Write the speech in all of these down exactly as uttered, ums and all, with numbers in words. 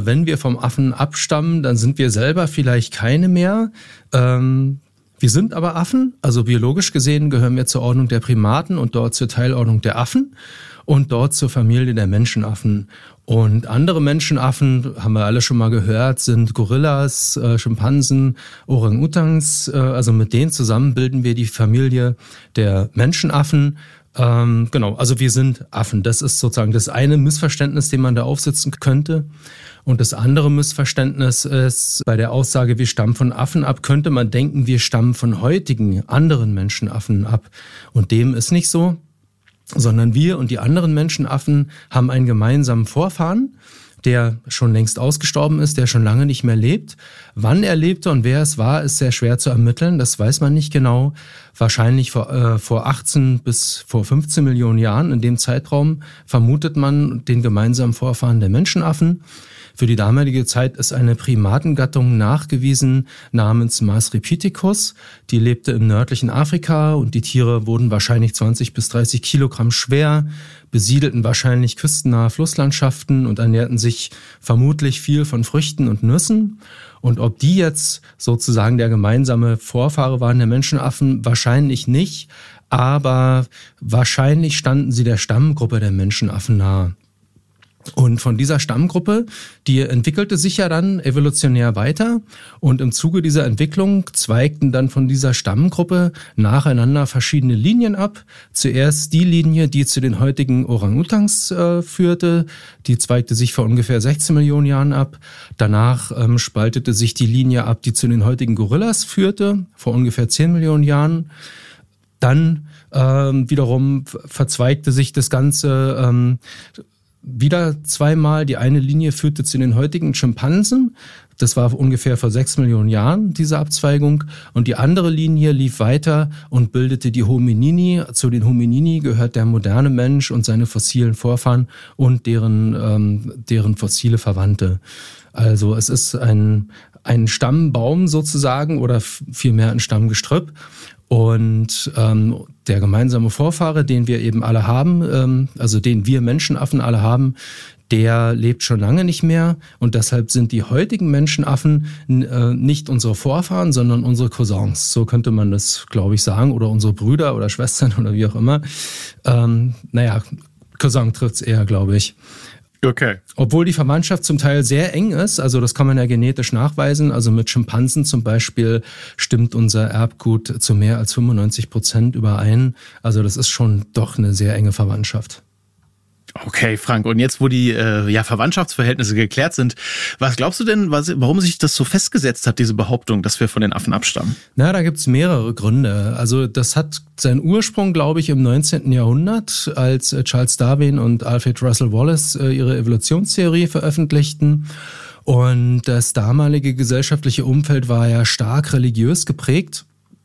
wenn wir vom Affen abstammen, dann sind wir selber vielleicht keine mehr. Ähm, wir sind aber Affen, also biologisch gesehen gehören wir zur Ordnung der Primaten und dort zur Teilordnung der Affen und dort zur Familie der Menschenaffen. Und andere Menschenaffen, haben wir alle schon mal gehört, sind Gorillas, äh, Schimpansen, Orang-Utans. Äh, also mit denen zusammen bilden wir die Familie der Menschenaffen. Ähm, genau, also wir sind Affen. Das ist sozusagen das eine Missverständnis, den man da aufsitzen könnte. Und das andere Missverständnis ist, bei der Aussage, wir stammen von Affen ab, könnte man denken, wir stammen von heutigen anderen Menschenaffen ab. Und dem ist nicht so. Sondern wir und die anderen Menschenaffen haben einen gemeinsamen Vorfahren, der schon längst ausgestorben ist, der schon lange nicht mehr lebt. Wann er lebte und wer es war, ist sehr schwer zu ermitteln. Das weiß man nicht genau. Wahrscheinlich vor, äh, vor achtzehn bis vor fünfzehn Millionen Jahren. In dem Zeitraum vermutet man den gemeinsamen Vorfahren der Menschenaffen. Für die damalige Zeit ist eine Primatengattung nachgewiesen namens Masripithecus. Die lebte im nördlichen Afrika und die Tiere wurden wahrscheinlich zwanzig bis dreißig Kilogramm schwer, besiedelten wahrscheinlich küstennahe Flusslandschaften und ernährten sich vermutlich viel von Früchten und Nüssen. Und ob die jetzt sozusagen der gemeinsame Vorfahre waren der Menschenaffen, wahrscheinlich nicht, aber wahrscheinlich standen sie der Stammgruppe der Menschenaffen nahe. Und von dieser Stammgruppe, die entwickelte sich ja dann evolutionär weiter und im Zuge dieser Entwicklung zweigten dann von dieser Stammgruppe nacheinander verschiedene Linien ab. Zuerst die Linie, die zu den heutigen Orang-Utans äh, führte, die zweigte sich vor ungefähr sechzehn Millionen Jahren ab. Danach ähm, spaltete sich die Linie ab, die zu den heutigen Gorillas führte, vor ungefähr zehn Millionen Jahren. Dann ähm, wiederum verzweigte sich das Ganze ähm, wieder zweimal. Die eine Linie führte zu den heutigen Schimpansen. Das war ungefähr vor sechs Millionen Jahren, diese Abzweigung. Und die andere Linie lief weiter und bildete die Hominini. Zu den Hominini gehört der moderne Mensch und seine fossilen Vorfahren und deren, ähm, deren fossile Verwandte. Also es ist ein, ein Stammbaum sozusagen oder vielmehr ein Stammgestrüpp. Und ähm, der gemeinsame Vorfahre, den wir eben alle haben, ähm, also den wir Menschenaffen alle haben, der lebt schon lange nicht mehr. Und deshalb sind die heutigen Menschenaffen äh, nicht unsere Vorfahren, sondern unsere Cousins. So könnte man das, glaube ich, sagen. Oder unsere Brüder oder Schwestern oder wie auch immer. Ähm, naja, Cousin trifft's eher, glaube ich. Okay. Obwohl die Verwandtschaft zum Teil sehr eng ist, also das kann man ja genetisch nachweisen, also mit Schimpansen zum Beispiel stimmt unser Erbgut zu mehr als fünfundneunzig Prozent überein. Also das ist schon doch eine sehr enge Verwandtschaft. Okay, Frank. Und jetzt, wo die äh, ja, Verwandtschaftsverhältnisse geklärt sind, was glaubst du denn, was, warum sich das so festgesetzt hat, diese Behauptung, dass wir von den Affen abstammen? Na, da gibt's mehrere Gründe. Also das hat seinen Ursprung, glaube ich, im neunzehnten Jahrhundert, als Charles Darwin und Alfred Russel Wallace äh, ihre Evolutionstheorie veröffentlichten. Und das damalige gesellschaftliche Umfeld war ja stark religiös geprägt.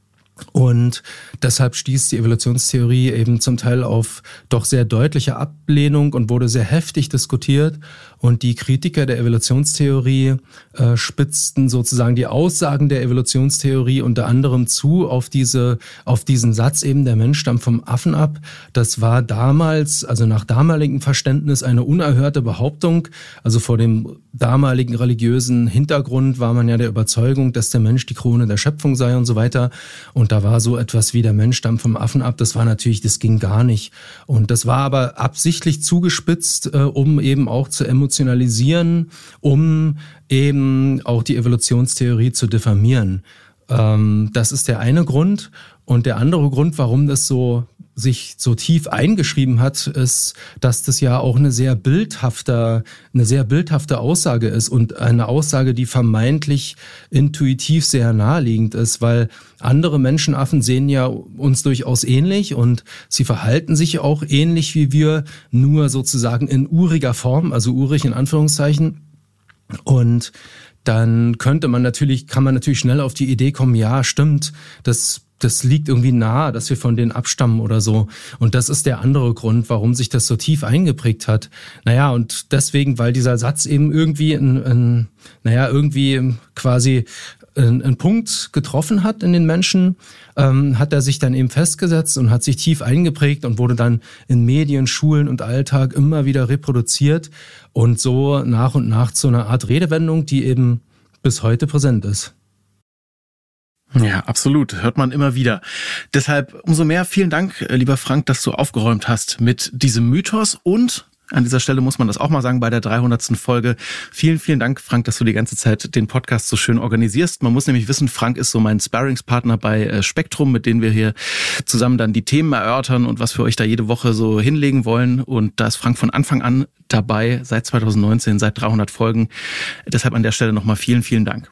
Und deshalb stieß die Evolutionstheorie eben zum Teil auf doch sehr deutliche Ablehnung und wurde sehr heftig diskutiert. Und die Kritiker der Evolutionstheorie äh, spitzten sozusagen die Aussagen der Evolutionstheorie unter anderem zu auf diese, auf diesen Satz eben, der Mensch stammt vom Affen ab. Das war damals, also nach damaligem Verständnis, eine unerhörte Behauptung. Also vor dem damaligen religiösen Hintergrund war man ja der Überzeugung, dass der Mensch die Krone der Schöpfung sei und so weiter. Und da war so etwas wie der Mensch stammt vom Affen ab. Das war natürlich, das ging gar nicht. Und das war aber absichtlich zugespitzt, äh, um eben auch zu emotionalisieren, um eben auch die Evolutionstheorie zu diffamieren. Ähm, das ist der eine Grund. Und der andere Grund, warum das so sich so tief eingeschrieben hat, ist, dass das ja auch eine sehr bildhafte, eine sehr bildhafte Aussage ist und eine Aussage, die vermeintlich intuitiv sehr naheliegend ist, weil andere Menschenaffen sehen ja uns durchaus ähnlich und sie verhalten sich auch ähnlich wie wir, nur sozusagen in uriger Form, also urig in Anführungszeichen. Und dann könnte man natürlich, kann man natürlich schnell auf die Idee kommen, ja, stimmt, das Das liegt irgendwie nahe, dass wir von denen abstammen oder so. Und das ist der andere Grund, warum sich das so tief eingeprägt hat. Naja, und deswegen, weil dieser Satz eben irgendwie, in, in, naja, irgendwie quasi einen, einen Punkt getroffen hat in den Menschen, ähm, hat er sich dann eben festgesetzt und hat sich tief eingeprägt und wurde dann in Medien, Schulen und Alltag immer wieder reproduziert und so nach und nach zu einer Art Redewendung, die eben bis heute präsent ist. Ja, absolut. Hört man immer wieder. Deshalb umso mehr vielen Dank, lieber Frank, dass du aufgeräumt hast mit diesem Mythos. Und an dieser Stelle muss man das auch mal sagen, bei der dreihundertsten Folge. Vielen, vielen Dank, Frank, dass du die ganze Zeit den Podcast so schön organisierst. Man muss nämlich wissen, Frank ist so mein Sparringspartner bei Spektrum, mit denen wir hier zusammen dann die Themen erörtern und was wir euch da jede Woche so hinlegen wollen. Und da ist Frank von Anfang an dabei, seit zwanzig neunzehn, seit dreihundert Folgen. Deshalb an der Stelle nochmal vielen, vielen Dank.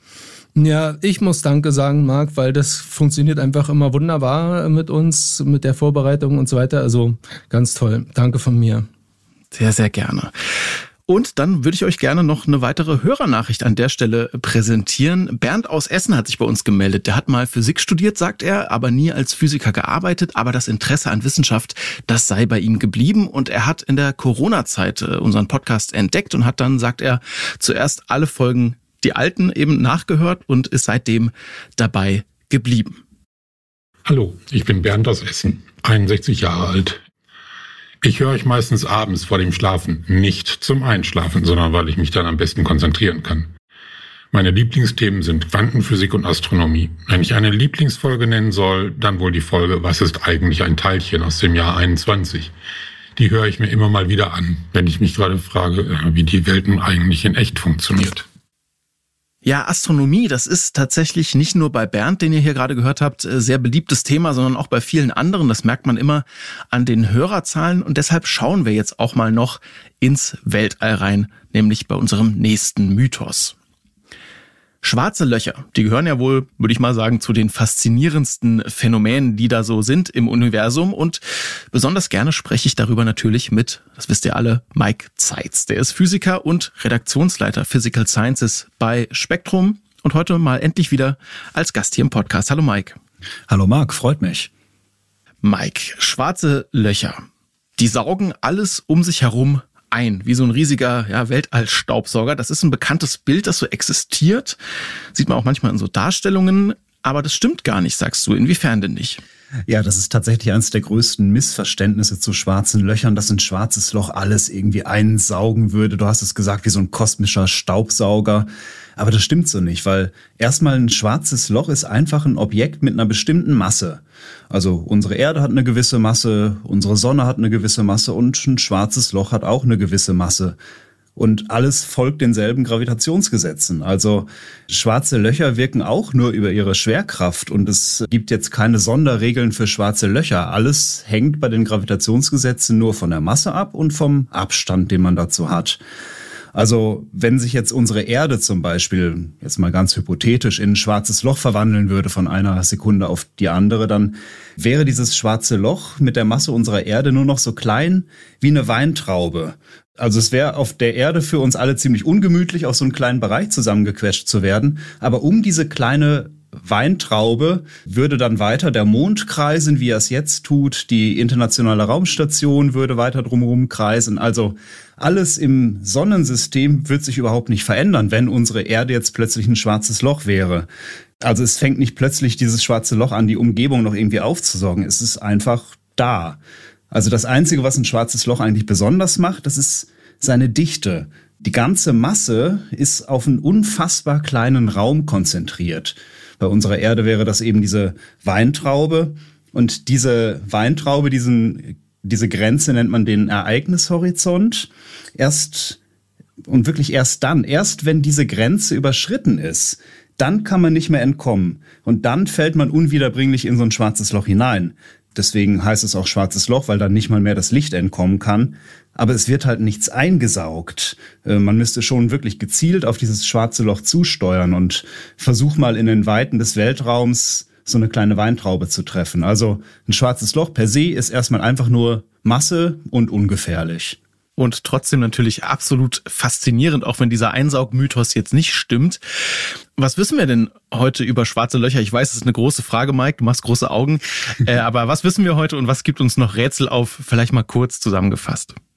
Ja, ich muss Danke sagen, Marc, weil das funktioniert einfach immer wunderbar mit uns, mit der Vorbereitung und so weiter. Also ganz toll. Danke von mir. Sehr, sehr gerne. Und dann würde ich euch gerne noch eine weitere Hörernachricht an der Stelle präsentieren. Bernd aus Essen hat sich bei uns gemeldet. Der hat mal Physik studiert, sagt er, aber nie als Physiker gearbeitet. Aber das Interesse an Wissenschaft, das sei bei ihm geblieben. Und er hat in der Corona-Zeit unseren Podcast entdeckt und hat dann, sagt er, zuerst alle Folgen, die alten, eben nachgehört und ist seitdem dabei geblieben. Hallo, ich bin Bernd aus Essen, einundsechzig Jahre alt. Ich höre euch meistens abends vor dem Schlafen, nicht zum Einschlafen, sondern weil ich mich dann am besten konzentrieren kann. Meine Lieblingsthemen sind Quantenphysik und Astronomie. Wenn ich eine Lieblingsfolge nennen soll, dann wohl die Folge Was ist eigentlich ein Teilchen aus dem Jahr einundzwanzig. Die höre ich mir immer mal wieder an, wenn ich mich gerade frage, wie die Welt nun eigentlich in echt funktioniert. Ja, Astronomie, das ist tatsächlich nicht nur bei Bernd, den ihr hier gerade gehört habt, sehr beliebtes Thema, sondern auch bei vielen anderen. Das merkt man immer an den Hörerzahlen und deshalb schauen wir jetzt auch mal noch ins Weltall rein, nämlich bei unserem nächsten Mythos. Schwarze Löcher, die gehören ja wohl, würde ich mal sagen, zu den faszinierendsten Phänomenen, die da so sind im Universum. Und besonders gerne spreche ich darüber natürlich mit, das wisst ihr alle, Mike Zeitz. Der ist Physiker und Redaktionsleiter Physical Sciences bei Spektrum und heute mal endlich wieder als Gast hier im Podcast. Hallo Mike. Hallo Marc, freut mich. Mike, schwarze Löcher, die saugen alles um sich herum ein, wie so ein riesiger ja, Weltallstaubsauger. Das ist ein bekanntes Bild, das so existiert. Sieht man auch manchmal in so Darstellungen. Aber das stimmt gar nicht, sagst du. Inwiefern denn nicht? Ja, das ist tatsächlich eines der größten Missverständnisse zu schwarzen Löchern, dass ein schwarzes Loch alles irgendwie einsaugen würde. Du hast es gesagt, wie so ein kosmischer Staubsauger. Aber das stimmt so nicht, weil erstmal ein schwarzes Loch ist einfach ein Objekt mit einer bestimmten Masse. Also unsere Erde hat eine gewisse Masse, unsere Sonne hat eine gewisse Masse und ein schwarzes Loch hat auch eine gewisse Masse. Und alles folgt denselben Gravitationsgesetzen. Also schwarze Löcher wirken auch nur über ihre Schwerkraft und es gibt jetzt keine Sonderregeln für schwarze Löcher. Alles hängt bei den Gravitationsgesetzen nur von der Masse ab und vom Abstand, den man dazu hat. Also wenn sich jetzt unsere Erde zum Beispiel, jetzt mal ganz hypothetisch, in ein schwarzes Loch verwandeln würde von einer Sekunde auf die andere, dann wäre dieses schwarze Loch mit der Masse unserer Erde nur noch so klein wie eine Weintraube. Also es wäre auf der Erde für uns alle ziemlich ungemütlich, auf so einen kleinen Bereich zusammengequetscht zu werden. Aber um diese kleine Weintraube würde dann weiter der Mond kreisen, wie er es jetzt tut. Die internationale Raumstation würde weiter drumherum kreisen. Also alles im Sonnensystem wird sich überhaupt nicht verändern, wenn unsere Erde jetzt plötzlich ein schwarzes Loch wäre. Also es fängt nicht plötzlich dieses schwarze Loch an, die Umgebung noch irgendwie aufzusaugen. Es ist einfach da. Also das Einzige, was ein schwarzes Loch eigentlich besonders macht, das ist seine Dichte. Die ganze Masse ist auf einen unfassbar kleinen Raum konzentriert. Bei unserer Erde wäre das eben diese Weintraube. Und diese Weintraube, diesen, diese Grenze nennt man den Ereignishorizont. Erst und wirklich erst dann, erst wenn diese Grenze überschritten ist, dann kann man nicht mehr entkommen. Und dann fällt man unwiederbringlich in so ein schwarzes Loch hinein. Deswegen heißt es auch schwarzes Loch, weil dann nicht mal mehr das Licht entkommen kann. Aber es wird halt nichts eingesaugt. Man müsste schon wirklich gezielt auf dieses schwarze Loch zusteuern und versuch mal in den Weiten des Weltraums so eine kleine Weintraube zu treffen. Also ein schwarzes Loch per se ist erstmal einfach nur Masse und ungefährlich. Und trotzdem natürlich absolut faszinierend, auch wenn dieser Einsaugmythos jetzt nicht stimmt. Was wissen wir denn heute über schwarze Löcher? Ich weiß, es ist eine große Frage, Mike, du machst große Augen. äh, aber was wissen wir heute und was gibt uns noch Rätsel auf? Vielleicht mal kurz zusammengefasst.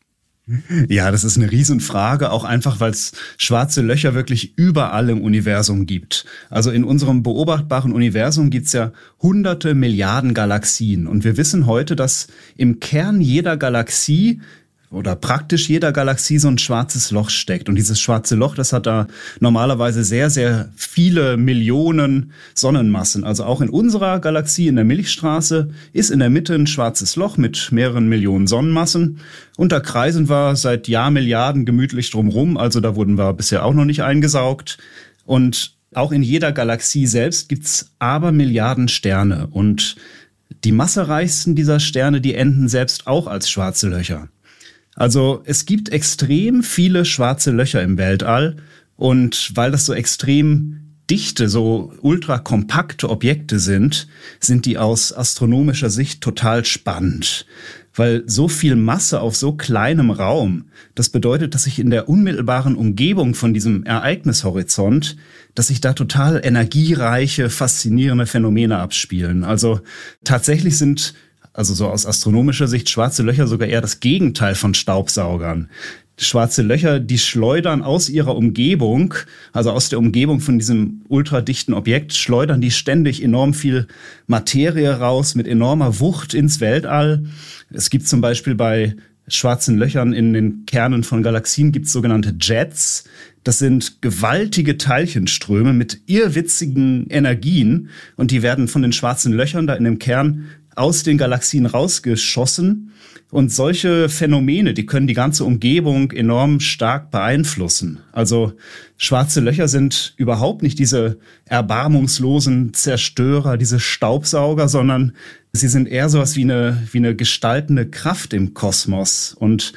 Ja, das ist eine Riesenfrage, auch einfach, weil es schwarze Löcher wirklich überall im Universum gibt. Also in unserem beobachtbaren Universum gibt's ja hunderte Milliarden Galaxien. Und wir wissen heute, dass im Kern jeder Galaxie oder praktisch jeder Galaxie so ein schwarzes Loch steckt. Und dieses schwarze Loch, das hat da normalerweise sehr, sehr viele Millionen Sonnenmassen. Also auch in unserer Galaxie, in der Milchstraße, ist in der Mitte ein schwarzes Loch mit mehreren Millionen Sonnenmassen. Und da kreisen wir seit Jahrmilliarden gemütlich drumrum. Also da wurden wir bisher auch noch nicht eingesaugt. Und auch in jeder Galaxie selbst gibt's Abermilliarden Sterne. Und die massereichsten dieser Sterne, die enden selbst auch als schwarze Löcher. Also es gibt extrem viele schwarze Löcher im Weltall und weil das so extrem dichte, so ultrakompakte Objekte sind, sind die aus astronomischer Sicht total spannend. Weil so viel Masse auf so kleinem Raum, das bedeutet, dass sich in der unmittelbaren Umgebung von diesem Ereignishorizont, dass sich da total energiereiche, faszinierende Phänomene abspielen. Also tatsächlich sind also so aus astronomischer Sicht, schwarze Löcher sogar eher das Gegenteil von Staubsaugern. Schwarze Löcher, die schleudern aus ihrer Umgebung, also aus der Umgebung von diesem ultradichten Objekt, schleudern die ständig enorm viel Materie raus mit enormer Wucht ins Weltall. Es gibt zum Beispiel bei schwarzen Löchern in den Kernen von Galaxien gibt es sogenannte Jets. Das sind gewaltige Teilchenströme mit irrwitzigen Energien und die werden von den schwarzen Löchern da in dem Kern aus den Galaxien rausgeschossen. Und solche Phänomene, die können die ganze Umgebung enorm stark beeinflussen. Also schwarze Löcher sind überhaupt nicht diese erbarmungslosen Zerstörer, diese Staubsauger, sondern sie sind eher sowas wie eine, wie eine gestaltende Kraft im Kosmos. Und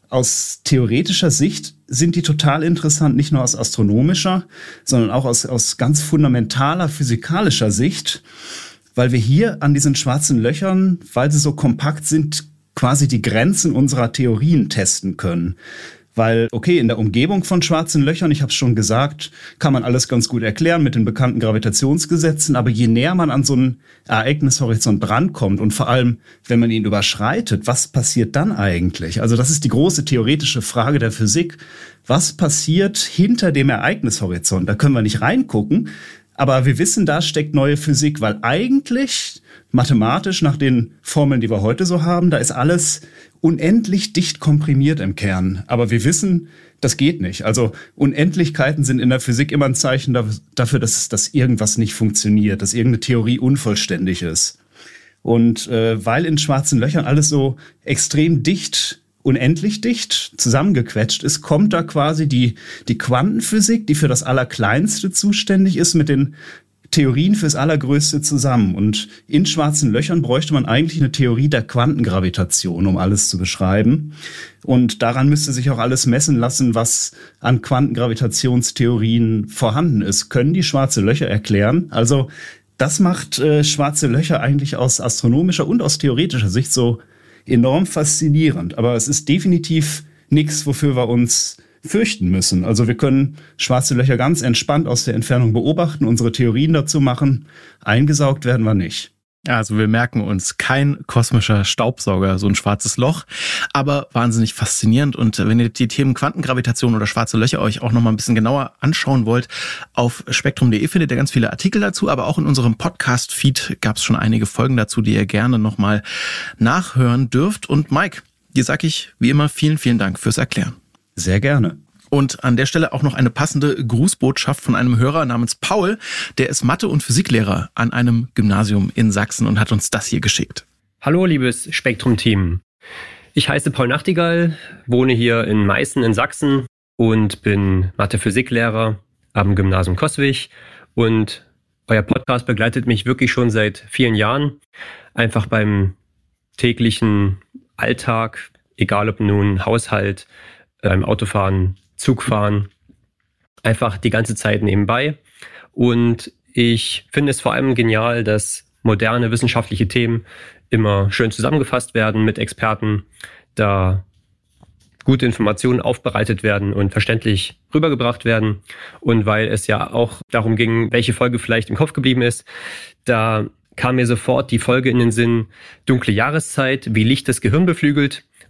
aus theoretischer Sicht sind die total interessant, nicht nur aus astronomischer, sondern auch aus, aus ganz fundamentaler physikalischer Sicht. Weil wir hier an diesen schwarzen Löchern, weil sie so kompakt sind, quasi die Grenzen unserer Theorien testen können. Weil, okay, in der Umgebung von schwarzen Löchern, ich habe es schon gesagt, kann man alles ganz gut erklären mit den bekannten Gravitationsgesetzen, aber je näher man an so einen Ereignishorizont rankommt und vor allem, wenn man ihn überschreitet, was passiert dann eigentlich? Also das ist die große theoretische Frage der Physik. Was passiert hinter dem Ereignishorizont? Da können wir nicht reingucken. Aber wir wissen, da steckt neue Physik, weil eigentlich mathematisch nach den Formeln, die wir heute so haben, da ist alles unendlich dicht komprimiert im Kern. Aber wir wissen, das geht nicht. Also Unendlichkeiten sind in der Physik immer ein Zeichen dafür, dass, dass irgendwas nicht funktioniert, dass irgendeine Theorie unvollständig ist. Und äh, weil in schwarzen Löchern alles so extrem dicht unendlich dicht zusammengequetscht ist, kommt da quasi die, die Quantenphysik, die für das Allerkleinste zuständig ist, mit den Theorien fürs Allergrößte zusammen. Und in schwarzen Löchern bräuchte man eigentlich eine Theorie der Quantengravitation, um alles zu beschreiben. Und daran müsste sich auch alles messen lassen, was an Quantengravitationstheorien vorhanden ist. Können die schwarze Löcher erklären? Also das macht äh, schwarze Löcher eigentlich aus astronomischer und aus theoretischer Sicht so enorm faszinierend. Aber es ist definitiv nichts, wofür wir uns fürchten müssen. Also wir können schwarze Löcher ganz entspannt aus der Entfernung beobachten, unsere Theorien dazu machen. Eingesaugt werden wir nicht. Also wir merken uns, kein kosmischer Staubsauger, so ein schwarzes Loch, aber wahnsinnig faszinierend. Und wenn ihr die Themen Quantengravitation oder schwarze Löcher euch auch noch mal ein bisschen genauer anschauen wollt, auf spektrum punkt de findet ihr ganz viele Artikel dazu, aber auch in unserem Podcast-Feed gab es schon einige Folgen dazu, die ihr gerne noch mal nachhören dürft. Und Mike, dir sage ich wie immer vielen, vielen Dank fürs Erklären. Sehr gerne. Und an der Stelle auch noch eine passende Grußbotschaft von einem Hörer namens Paul. Der ist Mathe- und Physiklehrer an einem Gymnasium in Sachsen und hat uns das hier geschickt. Hallo, liebes Spektrum-Team. Ich heiße Paul Nachtigall, wohne hier in Meißen in Sachsen und bin Mathe-Physiklehrer am Gymnasium Coswig. Und euer Podcast begleitet mich wirklich schon seit vielen Jahren. Einfach beim täglichen Alltag, egal ob nun Haushalt, beim Autofahren, Zugfahren, einfach die ganze Zeit nebenbei. Und ich finde es vor allem genial, dass moderne wissenschaftliche Themen immer schön zusammengefasst werden mit Experten, da gute Informationen aufbereitet werden und verständlich rübergebracht werden. Und weil es ja auch darum ging, welche Folge vielleicht im Kopf geblieben ist, da kam mir sofort die Folge in den Sinn, dunkle Jahreszeit, wie Licht das Gehirn beflügelt.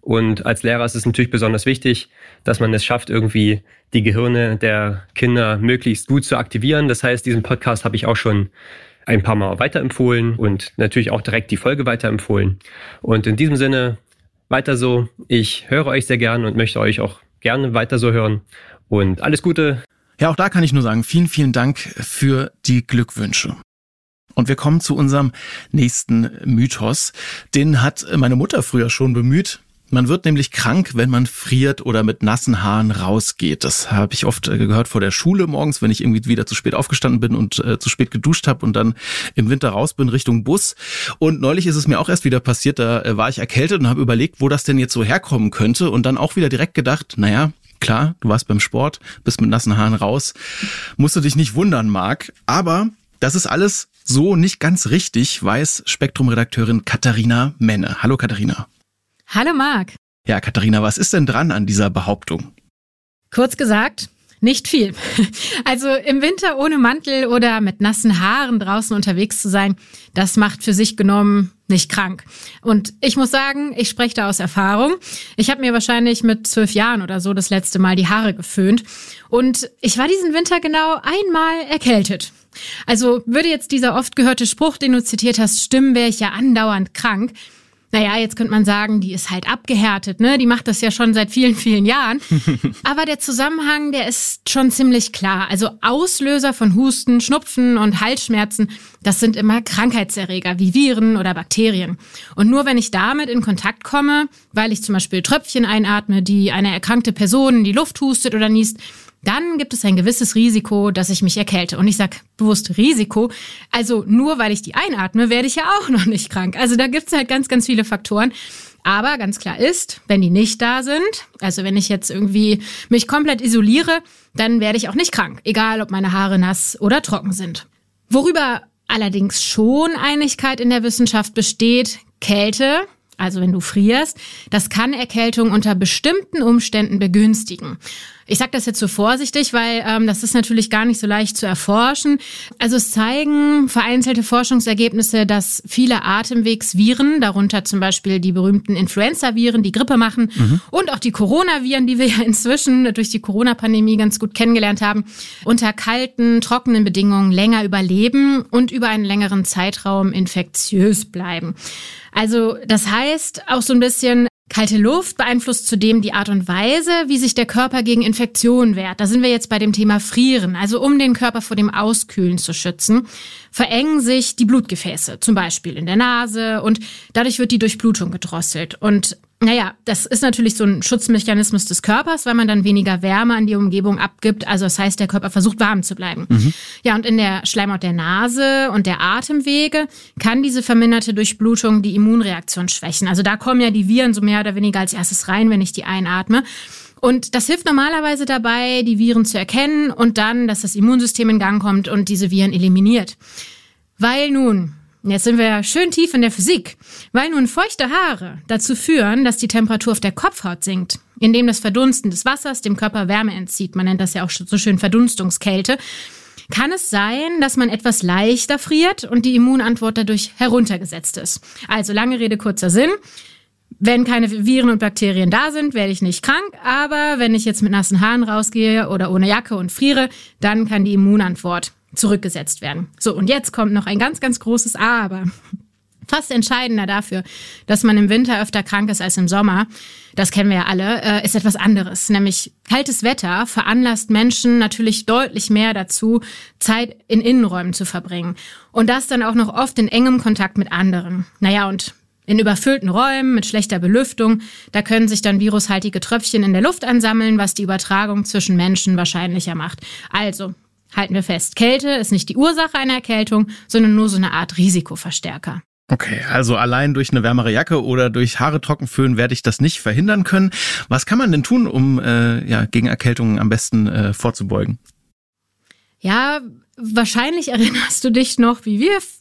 Und als Lehrer ist es natürlich besonders wichtig, dass man es schafft, irgendwie die Gehirne der Kinder möglichst gut zu aktivieren. Das heißt, diesen Podcast habe ich auch schon ein paar Mal weiterempfohlen und natürlich auch direkt die Folge weiterempfohlen. Und in diesem Sinne, weiter so. Ich höre euch sehr gern und möchte euch auch gerne weiter so hören. Und alles Gute. Ja, auch da kann ich nur sagen, vielen, vielen Dank für die Glückwünsche. Und wir kommen zu unserem nächsten Mythos. Den hat meine Mutter früher schon bemüht. Man wird nämlich krank, wenn man friert oder mit nassen Haaren rausgeht. Das habe ich oft gehört vor der Schule morgens, wenn ich irgendwie wieder zu spät aufgestanden bin und äh, zu spät geduscht habe und dann im Winter raus bin Richtung Bus. Und neulich ist es mir auch erst wieder passiert, da äh, war ich erkältet und habe überlegt, wo das denn jetzt so herkommen könnte und dann auch wieder direkt gedacht, naja, klar, du warst beim Sport, bist mit nassen Haaren raus, musst du dich nicht wundern, Marc. Aber das ist alles so nicht ganz richtig, weiß Spektrum-Redakteurin Katharina Menne. Hallo Katharina. Hallo Marc. Ja, Katharina, was ist denn dran an dieser Behauptung? Kurz gesagt, nicht viel. Also im Winter ohne Mantel oder mit nassen Haaren draußen unterwegs zu sein, das macht für sich genommen nicht krank. Und ich muss sagen, ich spreche da aus Erfahrung. Ich habe mir wahrscheinlich mit zwölf Jahren oder so das letzte Mal die Haare geföhnt. Und ich war diesen Winter genau einmal erkältet. Also würde jetzt dieser oft gehörte Spruch, den du zitiert hast, stimmen, wäre ich ja andauernd krank. Naja, jetzt könnte man sagen, die ist halt abgehärtet, ne? Die macht das ja schon seit vielen, vielen Jahren. Aber der Zusammenhang, der ist schon ziemlich klar. Also Auslöser von Husten, Schnupfen und Halsschmerzen, das sind immer Krankheitserreger wie Viren oder Bakterien. Und nur wenn ich damit in Kontakt komme, weil ich zum Beispiel Tröpfchen einatme, die eine erkrankte Person in die Luft hustet oder niest, dann gibt es ein gewisses Risiko, dass ich mich erkälte. Und ich sage bewusst Risiko. Also nur weil ich die einatme, werde ich ja auch noch nicht krank. Also da gibt es halt ganz, ganz viele Faktoren. Aber ganz klar ist, wenn die nicht da sind, also wenn ich jetzt irgendwie mich komplett isoliere, dann werde ich auch nicht krank. Egal, ob meine Haare nass oder trocken sind. Worüber allerdings schon Einigkeit in der Wissenschaft besteht, Kälte, also wenn du frierst, das kann Erkältung unter bestimmten Umständen begünstigen. Ich sage das jetzt so vorsichtig, weil ähm, das ist natürlich gar nicht so leicht zu erforschen. Also es zeigen vereinzelte Forschungsergebnisse, dass viele Atemwegsviren, darunter zum Beispiel die berühmten Influenza-Viren, die Grippe machen, mhm. und auch die Coronaviren, die wir ja inzwischen durch die Corona-Pandemie ganz gut kennengelernt haben, unter kalten, trockenen Bedingungen länger überleben und über einen längeren Zeitraum infektiös bleiben. Also das heißt auch so ein bisschen, kalte Luft beeinflusst zudem die Art und Weise, wie sich der Körper gegen Infektionen wehrt. Da sind wir jetzt bei dem Thema Frieren. Also um den Körper vor dem Auskühlen zu schützen, verengen sich die Blutgefäße, zum Beispiel in der Nase, und dadurch wird die Durchblutung gedrosselt. Und naja, das ist natürlich so ein Schutzmechanismus des Körpers, weil man dann weniger Wärme an die Umgebung abgibt. Also das heißt, der Körper versucht, warm zu bleiben. Mhm. Ja, und in der Schleimhaut der Nase und der Atemwege kann diese verminderte Durchblutung die Immunreaktion schwächen. Also da kommen ja die Viren so mehr oder weniger als erstes rein, wenn ich die einatme. Und das hilft normalerweise dabei, die Viren zu erkennen und dann, dass das Immunsystem in Gang kommt und diese Viren eliminiert. Weil nun... Jetzt sind wir ja schön tief in der Physik, weil nun feuchte Haare dazu führen, dass die Temperatur auf der Kopfhaut sinkt, indem das Verdunsten des Wassers dem Körper Wärme entzieht. Man nennt das ja auch so schön Verdunstungskälte. Kann es sein, dass man etwas leichter friert und die Immunantwort dadurch heruntergesetzt ist. Also lange Rede, kurzer Sinn. Wenn keine Viren und Bakterien da sind, werde ich nicht krank. Aber wenn ich jetzt mit nassen Haaren rausgehe oder ohne Jacke und friere, dann kann die Immunantwort zurückgesetzt werden. So, und jetzt kommt noch ein ganz, ganz großes Aber. Fast entscheidender dafür, dass man im Winter öfter krank ist als im Sommer, das kennen wir ja alle, äh, ist etwas anderes. Nämlich kaltes Wetter veranlasst Menschen natürlich deutlich mehr dazu, Zeit in Innenräumen zu verbringen. Und das dann auch noch oft in engem Kontakt mit anderen. Naja, und in überfüllten Räumen mit schlechter Belüftung, da können sich dann virushaltige Tröpfchen in der Luft ansammeln, was die Übertragung zwischen Menschen wahrscheinlicher macht. Also, halten wir fest, Kälte ist nicht die Ursache einer Erkältung, sondern nur so eine Art Risikoverstärker. Okay, also allein durch eine wärmere Jacke oder durch Haare trocken föhnen werde ich das nicht verhindern können. Was kann man denn tun, um äh, ja, gegen Erkältungen am besten äh, vorzubeugen? Ja, wahrscheinlich erinnerst du dich noch, wie wir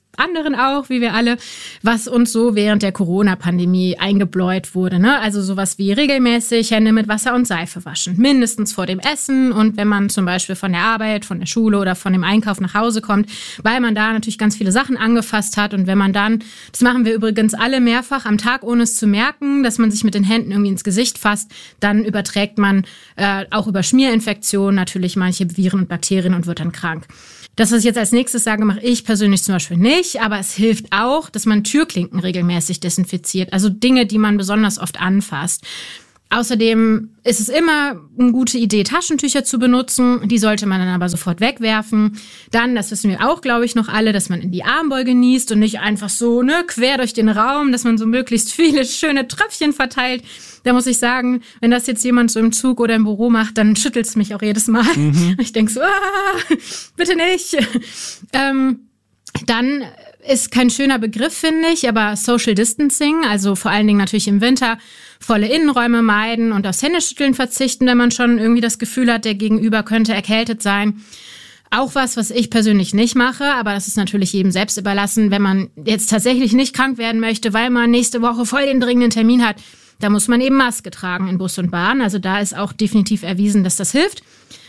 anderen auch, wie wir alle, was uns so während der Corona-Pandemie eingebläut wurde. Ne? Also sowas wie regelmäßig Hände mit Wasser und Seife waschen, mindestens vor dem Essen und wenn man zum Beispiel von der Arbeit, von der Schule oder von dem Einkauf nach Hause kommt, weil man da natürlich ganz viele Sachen angefasst hat und wenn man dann, das machen wir übrigens alle mehrfach am Tag, ohne es zu merken, dass man sich mit den Händen irgendwie ins Gesicht fasst, dann überträgt man äh, auch über Schmierinfektionen natürlich manche Viren und Bakterien und wird dann krank. Das, was ich jetzt als nächstes sage, mache ich persönlich zum Beispiel nicht, aber es hilft auch, dass man Türklinken regelmäßig desinfiziert, also Dinge, die man besonders oft anfasst. Außerdem ist es immer eine gute Idee, Taschentücher zu benutzen. Die sollte man dann aber sofort wegwerfen. Dann, das wissen wir auch, glaube ich, noch alle, dass man in die Armbeuge niest und nicht einfach so ne, quer durch den Raum, dass man so möglichst viele schöne Tröpfchen verteilt. Da muss ich sagen, wenn das jetzt jemand so im Zug oder im Büro macht, dann schüttelt es mich auch jedes Mal. Mhm. Ich denke so, ah, bitte nicht. Ähm, dann ist kein schöner Begriff, finde ich, aber Social Distancing, also vor allen Dingen natürlich im Winter, volle Innenräume meiden und aufs Händeschütteln verzichten, wenn man schon irgendwie das Gefühl hat, der Gegenüber könnte erkältet sein. Auch was, was ich persönlich nicht mache, aber das ist natürlich jedem selbst überlassen, wenn man jetzt tatsächlich nicht krank werden möchte, weil man nächste Woche voll den dringenden Termin hat, da muss man eben Maske tragen in Bus und Bahn. Also da ist auch definitiv erwiesen, dass das hilft.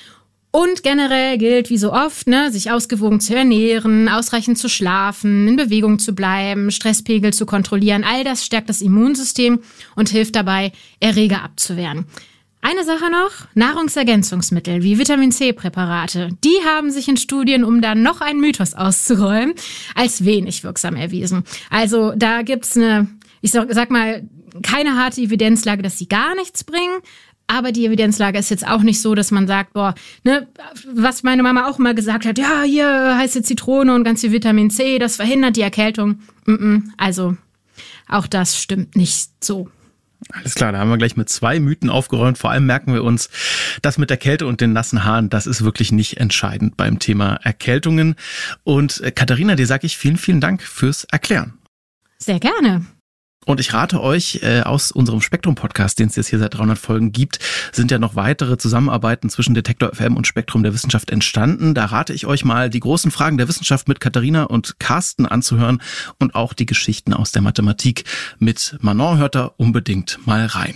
Und generell gilt, wie so oft, ne, sich ausgewogen zu ernähren, ausreichend zu schlafen, in Bewegung zu bleiben, Stresspegel zu kontrollieren. All das stärkt das Immunsystem und hilft dabei, Erreger abzuwehren. Eine Sache noch, Nahrungsergänzungsmittel wie Vitamin-C-Präparate, die haben sich in Studien, um da noch einen Mythos auszuräumen, als wenig wirksam erwiesen. Also da gibt's eine, ich sag, sag mal, keine harte Evidenzlage, dass sie gar nichts bringen. Aber die Evidenzlage ist jetzt auch nicht so, dass man sagt, boah, ne, was meine Mama auch immer gesagt hat, ja, hier heiße Zitrone und ganz viel Vitamin C, das verhindert die Erkältung. Also auch das stimmt nicht so. Alles klar, da haben wir gleich mit zwei Mythen aufgeräumt. Vor allem merken wir uns, das mit der Kälte und den nassen Haaren, das ist wirklich nicht entscheidend beim Thema Erkältungen. Und Katharina, dir sage ich vielen, vielen Dank fürs Erklären. Sehr gerne. Und ich rate euch, äh, aus unserem Spektrum-Podcast, den es jetzt hier seit dreihundert Folgen gibt, sind ja noch weitere Zusammenarbeiten zwischen Detektor F M und Spektrum der Wissenschaft entstanden. Da rate ich euch mal, die großen Fragen der Wissenschaft mit Katharina und Carsten anzuhören und auch die Geschichten aus der Mathematik mit Manon. Hört da unbedingt mal rein.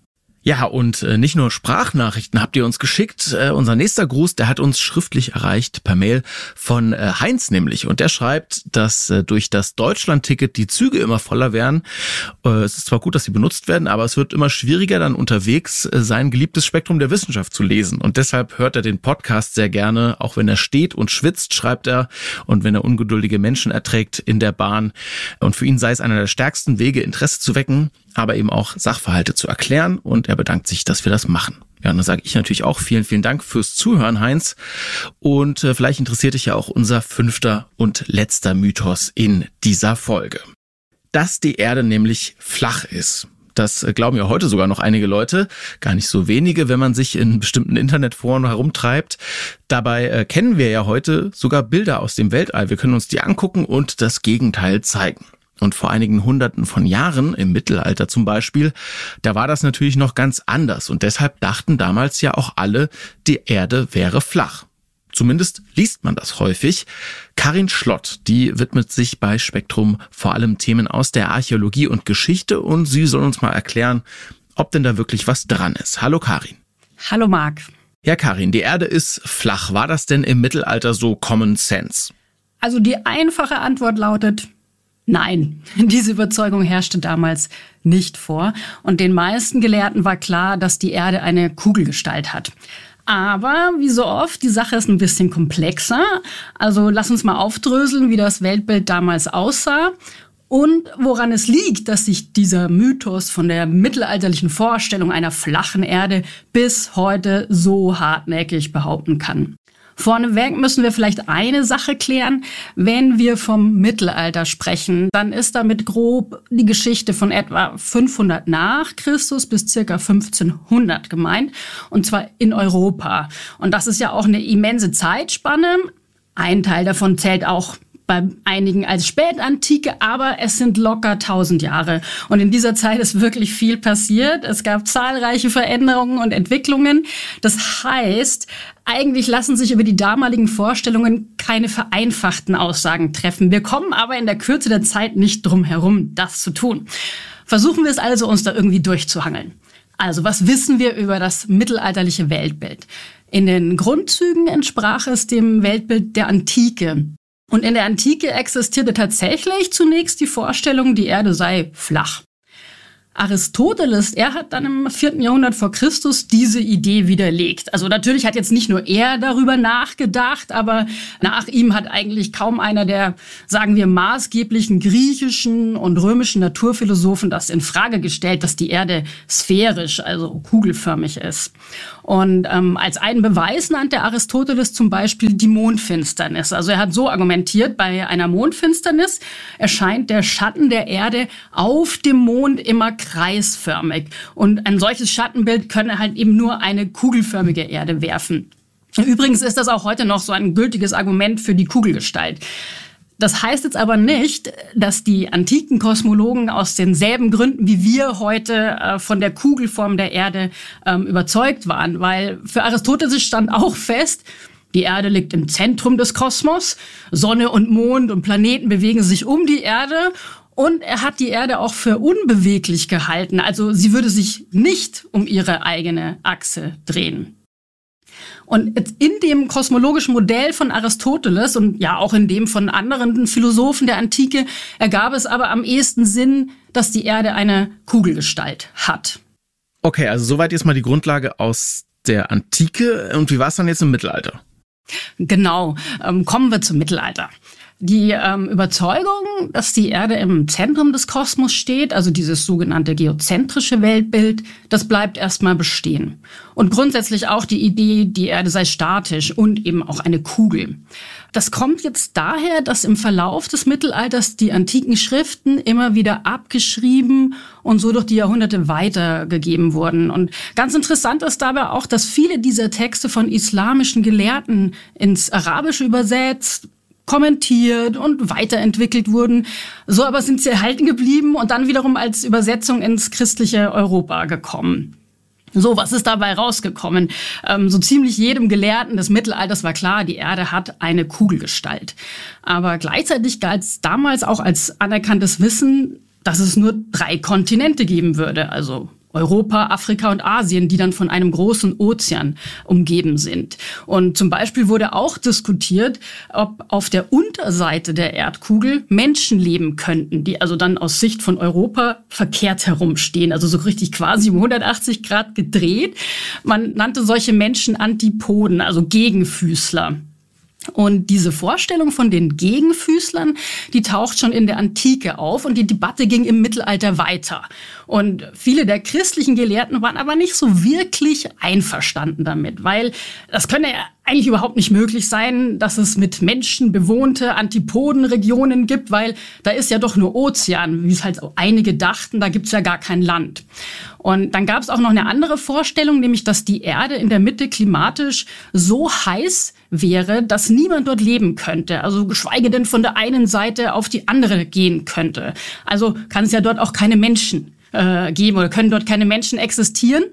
Ja, und äh, nicht nur Sprachnachrichten habt ihr uns geschickt. Äh, unser nächster Gruß, der hat uns schriftlich erreicht per Mail von äh, Heinz nämlich. Und der schreibt, dass äh, durch das Deutschland-Ticket die Züge immer voller werden. Äh, es ist zwar gut, dass sie benutzt werden, aber es wird immer schwieriger, dann unterwegs äh, sein geliebtes Spektrum der Wissenschaft zu lesen. Und deshalb hört er den Podcast sehr gerne, auch wenn er steht und schwitzt, schreibt er. Und wenn er ungeduldige Menschen erträgt in der Bahn. Und für ihn sei es einer der stärksten Wege, Interesse zu wecken, aber eben auch Sachverhalte zu erklären, und er bedankt sich, dass wir das machen. Ja, und dann sage ich natürlich auch vielen, vielen Dank fürs Zuhören, Heinz. Und äh, vielleicht interessiert dich ja auch unser fünfter und letzter Mythos in dieser Folge. Dass die Erde nämlich flach ist. Das äh, glauben ja heute sogar noch einige Leute, gar nicht so wenige, wenn man sich in bestimmten Internetforen herumtreibt. Dabei äh, kennen wir ja heute sogar Bilder aus dem Weltall. Wir können uns die angucken und das Gegenteil zeigen. Und vor einigen Hunderten von Jahren, im Mittelalter zum Beispiel, da war das natürlich noch ganz anders. Und deshalb dachten damals ja auch alle, die Erde wäre flach. Zumindest liest man das häufig. Karin Schlott, die widmet sich bei Spektrum vor allem Themen aus der Archäologie und Geschichte. Und sie soll uns mal erklären, ob denn da wirklich was dran ist. Hallo Karin. Hallo Marc. Ja Karin, die Erde ist flach. War das denn im Mittelalter so Common Sense? Also die einfache Antwort lautet: Nein, diese Überzeugung herrschte damals nicht vor. Und den meisten Gelehrten war klar, dass die Erde eine Kugelgestalt hat. Aber wie so oft, die Sache ist ein bisschen komplexer. Also lass uns mal aufdröseln, wie das Weltbild damals aussah und woran es liegt, dass sich dieser Mythos von der mittelalterlichen Vorstellung einer flachen Erde bis heute so hartnäckig behaupten kann. Vorneweg müssen wir vielleicht eine Sache klären. Wenn wir vom Mittelalter sprechen, dann ist damit grob die Geschichte von etwa fünfhundert nach Christus bis circa fünfzehnhundert gemeint. Und zwar in Europa. Und das ist ja auch eine immense Zeitspanne. Ein Teil davon zählt auch bei einigen als Spätantike, aber es sind locker tausend Jahre. Und in dieser Zeit ist wirklich viel passiert. Es gab zahlreiche Veränderungen und Entwicklungen. Das heißt, eigentlich lassen sich über die damaligen Vorstellungen keine vereinfachten Aussagen treffen. Wir kommen aber in der Kürze der Zeit nicht drum herum, das zu tun. Versuchen wir es also, uns da irgendwie durchzuhangeln. Also, was wissen wir über das mittelalterliche Weltbild? In den Grundzügen entsprach es dem Weltbild der Antike. Und in der Antike existierte tatsächlich zunächst die Vorstellung, die Erde sei flach. Aristoteles, er hat dann im vierten Jahrhundert vor Christus diese Idee widerlegt. Also natürlich hat jetzt nicht nur er darüber nachgedacht, aber nach ihm hat eigentlich kaum einer der, sagen wir, maßgeblichen griechischen und römischen Naturphilosophen das in Frage gestellt, dass die Erde sphärisch, also kugelförmig ist. Und ähm, als einen Beweis nannte Aristoteles zum Beispiel die Mondfinsternis. Also er hat so argumentiert, bei einer Mondfinsternis erscheint der Schatten der Erde auf dem Mond immer kreisförmig. Und ein solches Schattenbild könne halt eben nur eine kugelförmige Erde werfen. Übrigens ist das auch heute noch so ein gültiges Argument für die Kugelgestalt. Das heißt jetzt aber nicht, dass die antiken Kosmologen aus denselben Gründen wie wir heute äh, von der Kugelform der Erde ähm, überzeugt waren. Weil für Aristoteles stand auch fest, die Erde liegt im Zentrum des Kosmos, Sonne und Mond und Planeten bewegen sich um die Erde. Und er hat die Erde auch für unbeweglich gehalten. Also sie würde sich nicht um ihre eigene Achse drehen. Und in dem kosmologischen Modell von Aristoteles und ja auch in dem von anderen Philosophen der Antike ergab es aber am ehesten Sinn, dass die Erde eine Kugelgestalt hat. Okay, also soweit jetzt mal die Grundlage aus der Antike. Und wie war es dann jetzt im Mittelalter? Genau, ähm, kommen wir zum Mittelalter. Die ähm, Überzeugung, dass die Erde im Zentrum des Kosmos steht, also dieses sogenannte geozentrische Weltbild, das bleibt erstmal bestehen. Und grundsätzlich auch die Idee, die Erde sei statisch und eben auch eine Kugel. Das kommt jetzt daher, dass im Verlauf des Mittelalters die antiken Schriften immer wieder abgeschrieben und so durch die Jahrhunderte weitergegeben wurden. Und ganz interessant ist dabei auch, dass viele dieser Texte von islamischen Gelehrten ins Arabische übersetzt, kommentiert und weiterentwickelt wurden. So aber sind sie erhalten geblieben und dann wiederum als Übersetzung ins christliche Europa gekommen. So, was ist dabei rausgekommen? Ähm, so ziemlich jedem Gelehrten des Mittelalters war klar, die Erde hat eine Kugelgestalt. Aber gleichzeitig galt es damals auch als anerkanntes Wissen, dass es nur drei Kontinente geben würde, also Europa, Afrika und Asien, die dann von einem großen Ozean umgeben sind. Und zum Beispiel wurde auch diskutiert, ob auf der Unterseite der Erdkugel Menschen leben könnten, die also dann aus Sicht von Europa verkehrt herumstehen, also so richtig quasi um hundertachtzig Grad gedreht. Man nannte solche Menschen Antipoden, also Gegenfüßler. Und diese Vorstellung von den Gegenfüßlern, die taucht schon in der Antike auf und die Debatte ging im Mittelalter weiter. Und viele der christlichen Gelehrten waren aber nicht so wirklich einverstanden damit, weil das könne ja eigentlich überhaupt nicht möglich sein, dass es mit Menschen bewohnte Antipodenregionen gibt, weil da ist ja doch nur Ozean, wie es halt einige dachten, da gibt's ja gar kein Land. Und dann gab es auch noch eine andere Vorstellung, nämlich dass die Erde in der Mitte klimatisch so heiß wäre, dass niemand dort leben könnte, also geschweige denn von der einen Seite auf die andere gehen könnte. Also kann es ja dort auch keine Menschen äh, geben oder können dort keine Menschen existieren.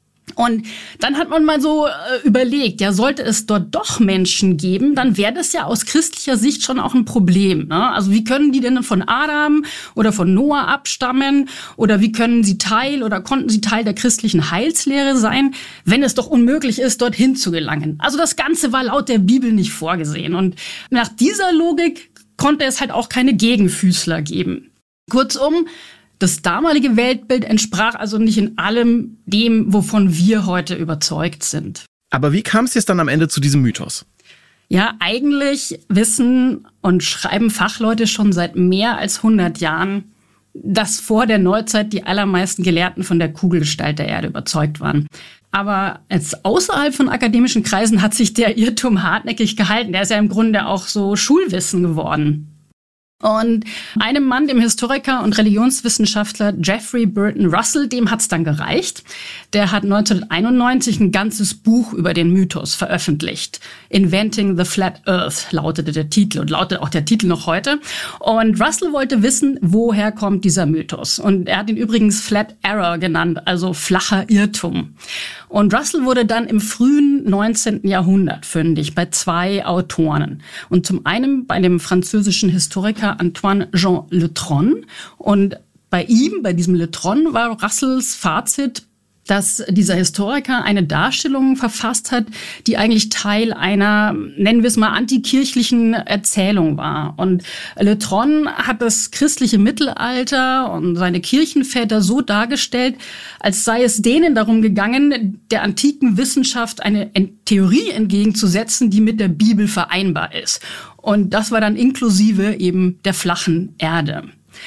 Und dann hat man mal so äh, überlegt, ja, sollte es dort doch Menschen geben, dann wäre das ja aus christlicher Sicht schon auch ein Problem, ne? Also wie können die denn von Adam oder von Noah abstammen oder wie können sie Teil oder konnten sie Teil der christlichen Heilslehre sein, wenn es doch unmöglich ist, dorthin zu gelangen? Also das Ganze war laut der Bibel nicht vorgesehen und nach dieser Logik konnte es halt auch keine Gegenfüßler geben. Kurzum, das damalige Weltbild entsprach also nicht in allem dem, wovon wir heute überzeugt sind. Aber wie kam es jetzt dann am Ende zu diesem Mythos? Ja, eigentlich wissen und schreiben Fachleute schon seit mehr als hundert Jahren, dass vor der Neuzeit die allermeisten Gelehrten von der Kugelgestalt der Erde überzeugt waren. Aber jetzt außerhalb von akademischen Kreisen hat sich der Irrtum hartnäckig gehalten. Der ist ja im Grunde auch so Schulwissen geworden. Und einem Mann, dem Historiker und Religionswissenschaftler Jeffrey Burton Russell, dem hat's dann gereicht. Der hat neunzehnhunderteinundneunzig ein ganzes Buch über den Mythos veröffentlicht. Inventing the Flat Earth lautete der Titel und lautet auch der Titel noch heute. Und Russell wollte wissen, woher kommt dieser Mythos. Und er hat ihn übrigens Flat Error genannt, also flacher Irrtum. Und Russell wurde dann im frühen neunzehnten Jahrhundert fündig bei zwei Autoren. Und zum einen bei dem französischen Historiker Antoine Jean Le Tron. Und bei ihm, bei diesem Le Tron, war Russells Fazit, dass dieser Historiker eine Darstellung verfasst hat, die eigentlich Teil einer, nennen wir es mal, antikirchlichen Erzählung war. Und Le Tron hat das christliche Mittelalter und seine Kirchenväter so dargestellt, als sei es denen darum gegangen, der antiken Wissenschaft eine Theorie entgegenzusetzen, die mit der Bibel vereinbar ist. Und das war dann inklusive eben der flachen Erde.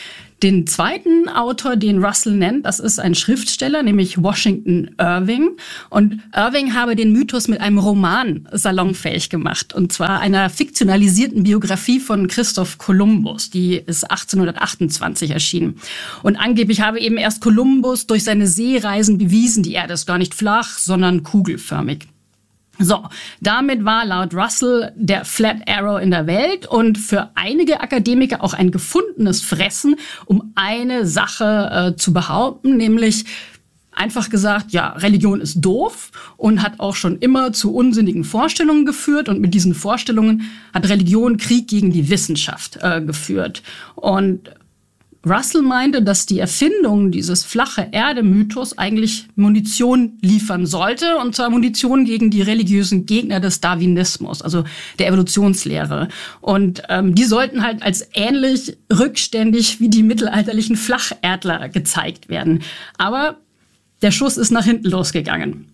Den zweiten Autor, den Russell nennt, das ist ein Schriftsteller, nämlich Washington Irving. Und Irving habe den Mythos mit einem Roman salonfähig gemacht. Und zwar einer fiktionalisierten Biografie von Christoph Kolumbus. Die ist achtzehnhundertachtundzwanzig erschienen. Und angeblich habe eben erst Kolumbus durch seine Seereisen bewiesen, die Erde ist gar nicht flach, sondern kugelförmig. So, damit war laut Russell der Flat Arrow in der Welt und für einige Akademiker auch ein gefundenes Fressen, um eine Sache äh, zu behaupten, nämlich einfach gesagt, ja, Religion ist doof und hat auch schon immer zu unsinnigen Vorstellungen geführt und mit diesen Vorstellungen hat Religion Krieg gegen die Wissenschaft äh, geführt. Und Russell meinte, dass die Erfindung dieses flache Erde-Mythos eigentlich Munition liefern sollte, und zwar Munition gegen die religiösen Gegner des Darwinismus, also der Evolutionslehre. Und ähm, die sollten halt als ähnlich rückständig wie die mittelalterlichen Flacherdler gezeigt werden. Aber der Schuss ist nach hinten losgegangen.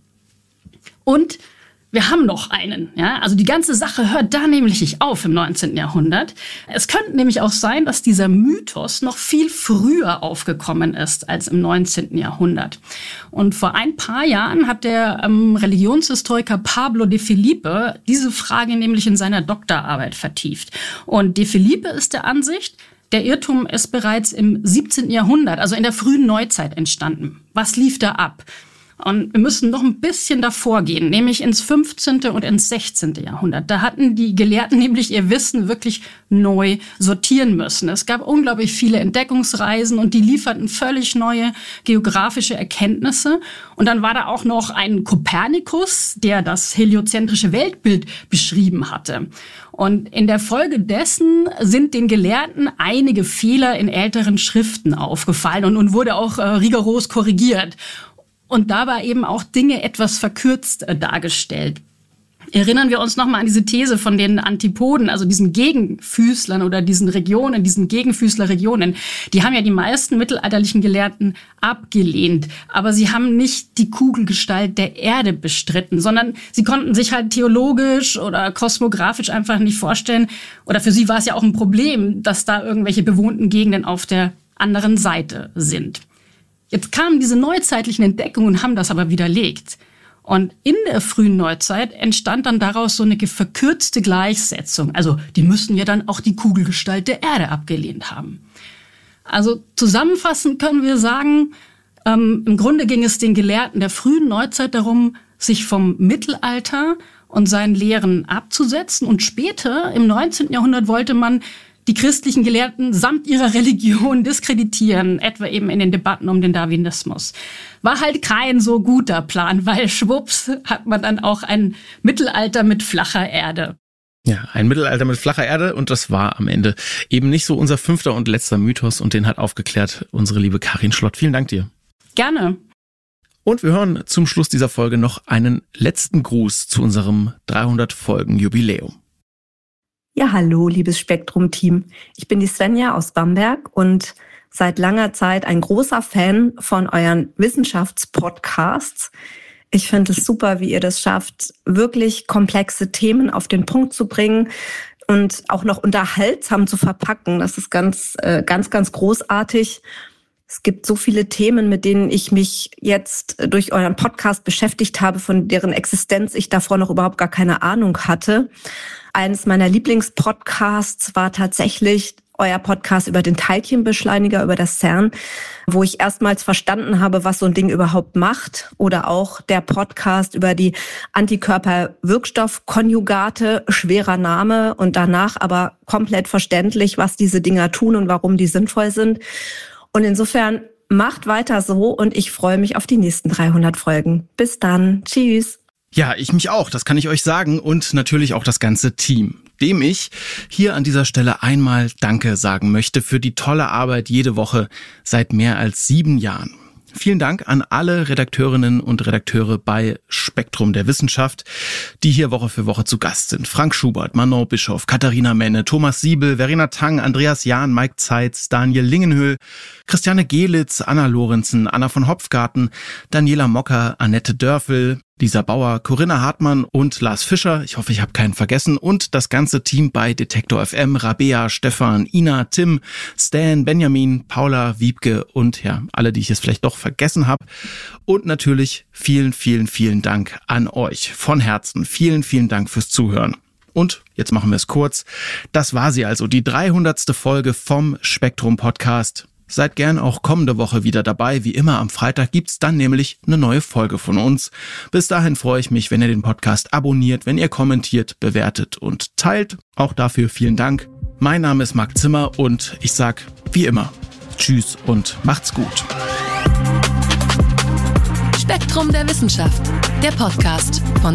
Und wir haben noch einen, ja. Also die ganze Sache hört da nämlich nicht auf im neunzehnten Jahrhundert. Es könnte nämlich auch sein, dass dieser Mythos noch viel früher aufgekommen ist als im neunzehnten Jahrhundert. Und vor ein paar Jahren hat der ähm, Religionshistoriker Pablo de Felipe diese Frage nämlich in seiner Doktorarbeit vertieft. Und de Felipe ist der Ansicht, der Irrtum ist bereits im siebzehnten Jahrhundert, also in der frühen Neuzeit entstanden. Was lief da ab? Und wir müssen noch ein bisschen davor gehen, nämlich ins fünfzehnten und ins sechzehnten Jahrhundert. Da hatten die Gelehrten nämlich ihr Wissen wirklich neu sortieren müssen. Es gab unglaublich viele Entdeckungsreisen und die lieferten völlig neue geografische Erkenntnisse. Und dann war da auch noch ein Kopernikus, der das heliozentrische Weltbild beschrieben hatte. Und in der Folge dessen sind den Gelehrten einige Fehler in älteren Schriften aufgefallen und, und wurde auch äh, rigoros korrigiert. Und da war eben auch Dinge etwas verkürzt äh, dargestellt. Erinnern wir uns nochmal an diese These von den Antipoden, also diesen Gegenfüßlern oder diesen Regionen, diesen Gegenfüßlerregionen. Die haben ja die meisten mittelalterlichen Gelehrten abgelehnt. Aber sie haben nicht die Kugelgestalt der Erde bestritten, sondern sie konnten sich halt theologisch oder kosmografisch einfach nicht vorstellen. Oder für sie war es ja auch ein Problem, dass da irgendwelche bewohnten Gegenden auf der anderen Seite sind. Jetzt kamen diese neuzeitlichen Entdeckungen und haben das aber widerlegt. Und in der frühen Neuzeit entstand dann daraus so eine verkürzte Gleichsetzung. Also die müssten ja dann auch die Kugelgestalt der Erde abgelehnt haben. Also zusammenfassend können wir sagen, ähm, im Grunde ging es den Gelehrten der frühen Neuzeit darum, sich vom Mittelalter und seinen Lehren abzusetzen. Und später, im neunzehnten Jahrhundert, wollte man die christlichen Gelehrten samt ihrer Religion diskreditieren, etwa eben in den Debatten um den Darwinismus. War halt kein so guter Plan, weil schwupps hat man dann auch ein Mittelalter mit flacher Erde. Ja, ein Mittelalter mit flacher Erde, und das war am Ende eben nicht so unser fünfter und letzter Mythos, und den hat aufgeklärt unsere liebe Karin Schlott. Vielen Dank dir. Gerne. Und wir hören zum Schluss dieser Folge noch einen letzten Gruß zu unserem dreihundert Folgen Jubiläum. Ja, hallo, liebes Spektrum-Team. Ich bin die Svenja aus Bamberg und seit langer Zeit ein großer Fan von euren Wissenschaftspodcasts. Ich finde es super, wie ihr das schafft, wirklich komplexe Themen auf den Punkt zu bringen und auch noch unterhaltsam zu verpacken. Das ist ganz, äh, ganz, ganz großartig. Es gibt so viele Themen, mit denen ich mich jetzt durch euren Podcast beschäftigt habe, von deren Existenz ich davor noch überhaupt gar keine Ahnung hatte. Eines meiner Lieblingspodcasts war tatsächlich euer Podcast über den Teilchenbeschleuniger, über das CERN, wo ich erstmals verstanden habe, was so ein Ding überhaupt macht. Oder auch der Podcast über die Antikörperwirkstoffkonjugate, schwerer Name und danach aber komplett verständlich, was diese Dinger tun und warum die sinnvoll sind. Und insofern macht weiter so und ich freue mich auf die nächsten dreihundert Folgen. Bis dann. Tschüss. Ja, ich mich auch, das kann ich euch sagen und natürlich auch das ganze Team, dem ich hier an dieser Stelle einmal Danke sagen möchte für die tolle Arbeit jede Woche seit mehr als sieben Jahren. Vielen Dank an alle Redakteurinnen und Redakteure bei Spektrum der Wissenschaft, die hier Woche für Woche zu Gast sind. Frank Schubert, Manon Bischoff, Katharina Menne, Thomas Siebel, Verena Tang, Andreas Jahn, Mike Zeitz, Daniel Lingenhöhl, Christiane Gehlitz, Anna Lorenzen, Anna von Hopfgarten, Daniela Mocker, Annette Dörfel, Lisa Bauer, Corinna Hartmann und Lars Fischer. Ich hoffe, ich habe keinen vergessen. Und das ganze Team bei Detektor F M, Rabea, Stefan, Ina, Tim, Stan, Benjamin, Paula, Wiebke und ja, alle, die ich jetzt vielleicht doch vergessen habe. Und natürlich vielen, vielen, vielen Dank an euch. Von Herzen. Vielen, vielen Dank fürs Zuhören. Und jetzt machen wir es kurz. Das war sie also, die dreihundertste Folge vom Spektrum Podcast. Seid gern auch kommende Woche wieder dabei. Wie immer am Freitag gibt's dann nämlich eine neue Folge von uns. Bis dahin freue ich mich, wenn ihr den Podcast abonniert, wenn ihr kommentiert, bewertet und teilt. Auch dafür vielen Dank. Mein Name ist Marc Zimmer und ich sag wie immer Tschüss und macht's gut. Spektrum der Wissenschaft, der Podcast von